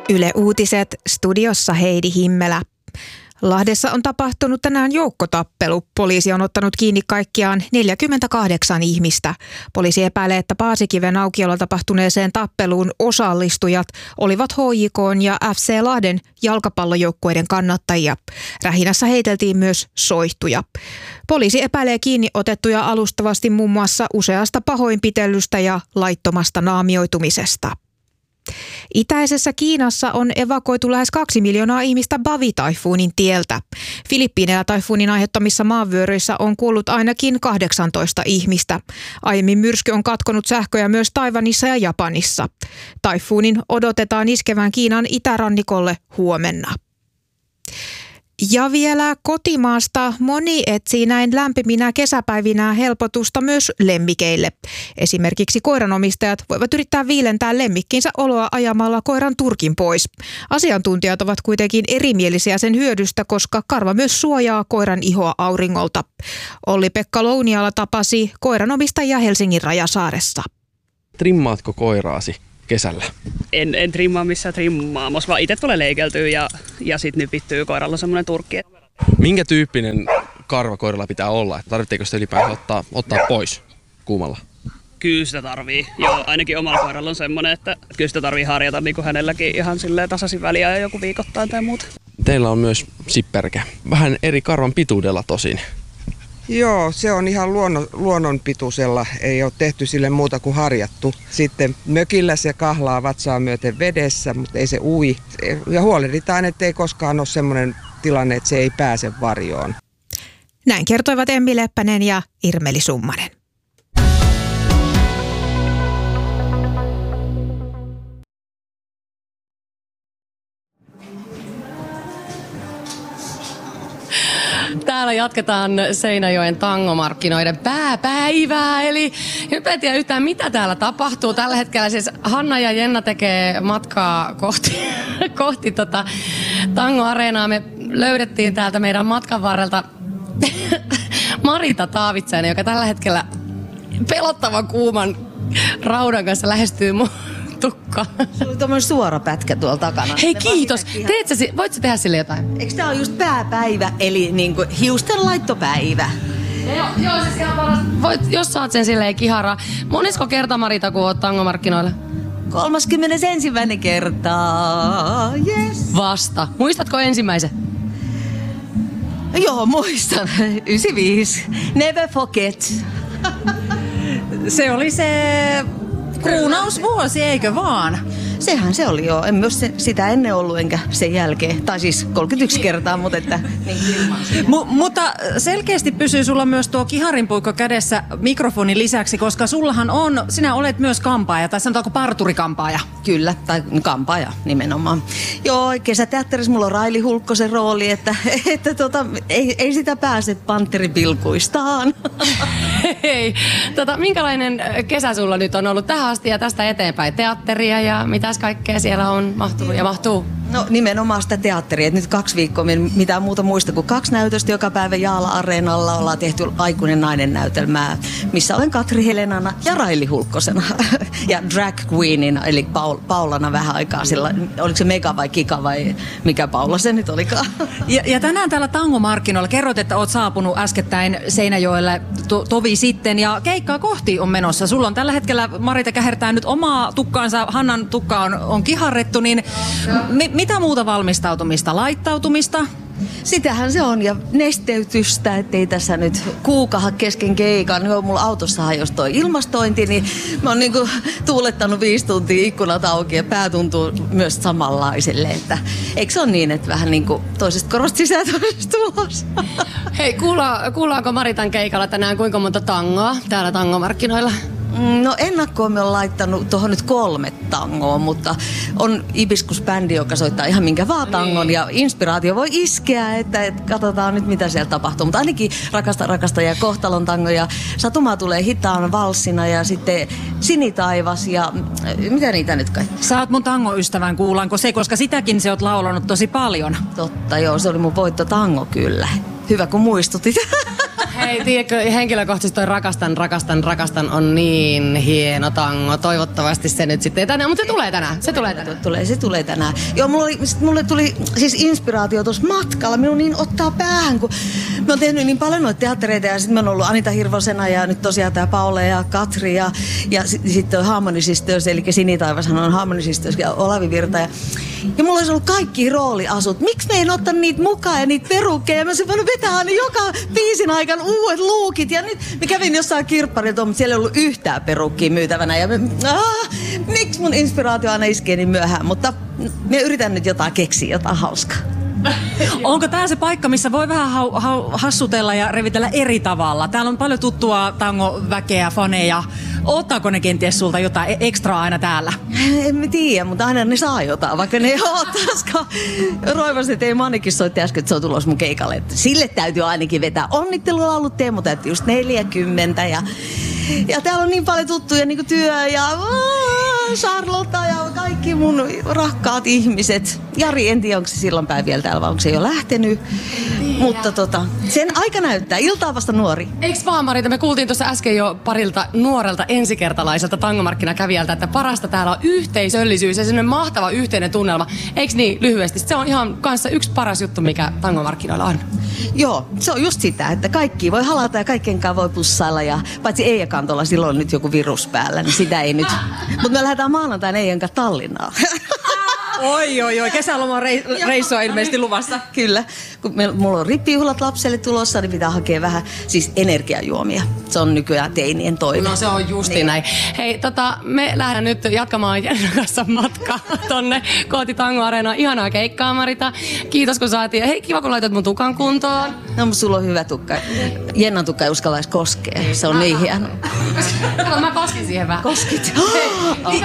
Yle Uutiset, studiossa Heidi Himmelä. Lahdessa on tapahtunut tänään joukkotappelu. Poliisi on ottanut kiinni kaikkiaan 48 ihmistä. Poliisi epäilee, että Paasikiven aukiolla tapahtuneeseen tappeluun osallistujat olivat HJK ja FC Lahden jalkapallojoukkueiden kannattajia. Rähinässä heiteltiin myös soihtuja. Poliisi epäilee kiinni otettuja alustavasti muun muassa useasta pahoinpitelystä ja laittomasta naamioitumisesta. Itäisessä Kiinassa on evakuoitu lähes 2 miljoonaa ihmistä Bavi-taifuunin tieltä. Filippiineillä taifuunin aiheuttamissa maanvyöryissä on kuollut ainakin 18 ihmistä. Aiemmin myrsky on katkonut sähköjä myös Taiwanissa ja Japanissa. Taifuunin odotetaan iskevän Kiinan itärannikolle huomenna. Ja vielä kotimaasta moni etsii näin lämpiminä kesäpäivinä helpotusta myös lemmikeille. Esimerkiksi koiranomistajat voivat yrittää viilentää lemmikkinsä oloa ajamalla koiran turkin pois. Asiantuntijat ovat kuitenkin erimielisiä sen hyödystä, koska karva myös suojaa koiran ihoa auringolta. Olli-Pekka Louniala tapasi koiranomistajia Helsingin Rajasaaressa. Trimmaatko koiraasi kesällä? En trimmaa missään trimmaamossa, vaan itse tulee leikeltyä ja sitten nypittyy koiralla semmoinen turkki. Minkä tyyppinen karva koiralla pitää olla? Tarvitseeko sitä ylipäänsä ottaa pois kuumalla? Kyllä sitä tarvii. Joo, ainakin omalla koiralla on semmoinen, että kyllä sitä tarvii harjata niin kuin hänelläkin ihan silleen tasaisin väliä ja joku viikoittain tai muuta. Teillä on myös sipperkä. Vähän eri karvan pituudella tosin. Joo, se on ihan luonnonpituisella, ei ole tehty sille muuta kuin harjattu. Sitten mökillä se kahlaa vatsaa myöten vedessä, mutta ei se ui. Ja huolehditaan, ettei koskaan ole semmoinen tilanne, että se ei pääse varjoon. Näin kertoivat Emmi Leppänen ja Irmeli Summanen. Täällä jatketaan Seinäjoen tangomarkkinoiden pääpäivää, eli nyt en tiedä yhtään mitä täällä tapahtuu. Tällä hetkellä siis Hanna ja Jenna tekee matkaa kohti tangoareenaa. Me löydettiin täältä meidän matkan varrelta Marita Taavitsainen, joka tällä hetkellä pelottavan kuuman raudan kanssa lähestyy mun tukka. Sulla oli tommonen suora pätkä tuolla takana. Hei, kiitos. Voit sä tehdä sille jotain? Eikö tää ole just pääpäivä, eli niinku hiustenlaittopäivä? Joo, siis ihan paras. Jos saat sen silleen kiharaa. Monesko kerta, Marita, kun oot tangomarkkinoilla? 31. kertaa, yes. Vasta. Muistatko ensimmäisen? Joo, muistan. 95. Never forget. Se oli se kruunausvuosi, eikö vaan? Sehän se oli joo. En myös sitä ennen ollut enkä sen jälkeen. Tai siis 31 kertaa, mutta että mutta selkeästi pysyy sulla myös tuo kiharinpuikko kädessä mikrofonin lisäksi, koska sinä olet myös kampaaja, tai sanotaanko parturikampaaja? Kyllä, tai kampaaja nimenomaan. Joo, kesäteatterissa mulla on Raili Hulkkosen rooli, että ei sitä pääse pantteripilkuistaan. Hei, minkälainen kesä sulla nyt on ollut tähän asti ja tästä eteenpäin? Teatteria ja mitäs kaikkea siellä on mahtunut ja mahtuu? No nimenomaan sitä teatteria. Nyt 2 viikkoa mitään muuta muista kuin 2 näytöstä joka päivä Jaala-areenalla. Ollaan tehty Aikuinen nainen -näytelmää, missä olen Katri Helenana ja Raili Hulkkosena. Ja drag queenina, eli Paulana vähän aikaa sillä. Oliko se Mega vai Kika vai mikä Paula se nyt olikaan? Ja tänään täällä tangomarkkinoilla kerroit, että oot saapunut äskettäin Seinäjoelle tovi sitten ja keikkaa kohti on menossa. Sulla on tällä hetkellä, Marita kähertää nyt omaa tukkaansa, Hannan tukka on kiharrettu, niin mitä muuta valmistautumista, laittautumista? Sitähän se on ja nesteytystä, ettei tässä nyt kuukaha kesken keikan. Niin mulla autossa hajosi toi ilmastointi, niin mä oon niinku tuulettanut 5 tuntia ikkunat auki ja pää tuntuu myös samanlaiselle. Että eikö se ole niin, että vähän niinku toisesta korosta sisään toisesta ulos? Hei, kuullaanko Maritan keikalla tänään kuinka monta tangoa täällä tangomarkkinoilla? No ennakkoon me on laittanut tuohon nyt 3 tangoa, mutta on Ibiskus-bändi, joka soittaa ihan minkä vaan tangon ja inspiraatio voi iskeä, että katsotaan nyt mitä siellä tapahtuu. Mutta ainakin Rakasta ja Kohtalon tango ja Satumaa tulee hitaan valssina ja sitten Sinitaivas ja mitä niitä nyt kai? Sä oot mun tangoystävän, kuullaanko se, koska sitäkin sä oot laulanut tosi paljon. Totta joo, se oli mun voitto tango kyllä. Hyvä kun muistutit. Hei, tiedätkö, henkilökohtaisesti toi rakastan on niin hieno tango. Toivottavasti se nyt sitten tänään, mutta se tulee tänään. Joo, mulle tuli siis inspiraatio tuossa matkalla. Minun niin ottaa päähän, kun mä oon tehnyt niin paljon noita teattereita ja sitten mä oon ollut Anita Hirvosena ja nyt tosiaan tää Paule ja Katri ja sitten Harmony Sisters, eli Sini Taivashan on Harmony Sisters ja Olavi Virta ja mulla olisi ollut kaikki rooliasut. Miksi me ei ottaa niitä mukaan ja niitä perukkeja? Mä olisin voinut vetää aina joka biisin aikana uudet luukit. Ja nyt mä kävin jossain kirpparilta, mutta siellä ei ollut yhtään perukkia myytävänä. Ja miksi mun inspiraatio aina iskee niin myöhään? Mutta mä yritän nyt jotain keksiä, jotain hauskaa. Onko tää se paikka, missä voi vähän hassutella ja revitellä eri tavalla? Täällä on paljon tuttua tango-väkeä, faneja. Ottaako ne kenties sulta jotain ekstraa aina täällä? En mä tiedä, mutta aina ne saa jotain, vaikka ne ei ottaisikaan. Roivasi, että ei Manikin soitti äsken, että se on tulossa mun keikalle. Sille täytyy ainakin vetää onnittelulaulut. Teemu täytyy just 40 ja täällä on niin paljon tuttuja niin kuin Työ ja Charlotta ja kaikki mun rakkaat ihmiset. Jari, en tiedä, onko se silloinpäin vielä täällä vai onko se jo lähtenyt. Mutta sen aika näyttää. Iltaa vasta nuori. Eiks vaan, Marita? Me kuultiin tuossa äsken jo parilta nuorelta ensikertalaiselta tangomarkkinakävijältä, että parasta täällä on yhteisöllisyys ja sellainen mahtava yhteinen tunnelma. Eiks niin lyhyesti? Se on ihan kanssa yksi paras juttu, mikä tangomarkkinoilla on. Joo, se on just sitä, että kaikki voi halata ja kaikkenkaan voi pussailla. Ja paitsi Eija Kantola, silloin on nyt joku virus päällä, niin sitä ei nyt. Mutta me lähdetään maanantaina Eijan kanssa Tallinnaan. Oi, kesäloman reissu on ilmeisesti luvassa. Kyllä, kun mulla on rippijuhlat lapselle tulossa, niin pitää hakea vähän siis energiajuomia. Se on nykyään teinien toive. No se on justi näin. Hei, me lähdetään nyt jatkamaan Jennan kanssa matkaa tonne kohti Tango Areenaan. Ihanaa keikkaa, Marita. Kiitos kun saatiin. Hei, kiva kun laitat mun tukan kuntoon. No, mutta sulla on hyvä tukka. Jennan tukka ei uskallaisi koskea. Se on niin hieno. Kato, mä koskin siihen vähän. Koskit. Hei,